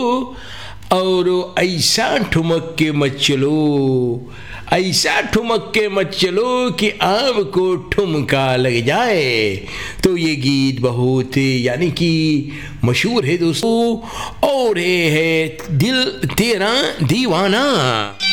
और ऐसा ठुमक के मत चलो, ऐसा ठुमक के मत चलो कि आपको ठुमका लग जाए। तो ये गीत बहुत यानी कि मशहूर है दोस्तों, और ये है दिल तेरा दीवाना।